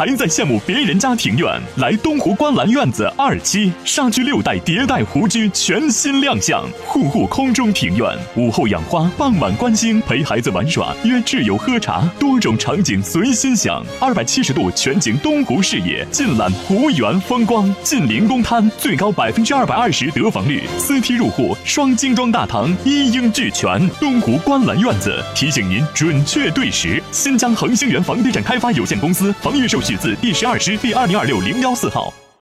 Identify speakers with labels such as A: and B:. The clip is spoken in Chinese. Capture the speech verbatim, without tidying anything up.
A: 还在羡慕别人家庭院？来东湖观澜院子二期，沙居六代迭代湖居全新亮相，户户空中庭院，午后养花，傍晚观星，陪孩子玩耍，约挚友喝茶，多种场景随心想。二百七十度全景东湖视野，尽览湖园风光。近邻公摊，最高百分之二百二十得房率，私梯入户，双精装大堂，一应俱全。东湖观澜院子提醒您准确对时。新疆恒星源房地产开发有限公司房预售许字第十二师第二零二六零幺四号。